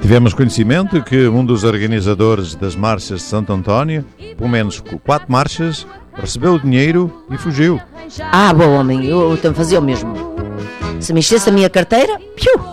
Tivemos conhecimento que um dos organizadores das marchas de Santo António, pelo menos 4 marchas, recebeu o dinheiro e fugiu. Bom homem, eu também fazia o mesmo. Se mexesse a minha carteira, piu!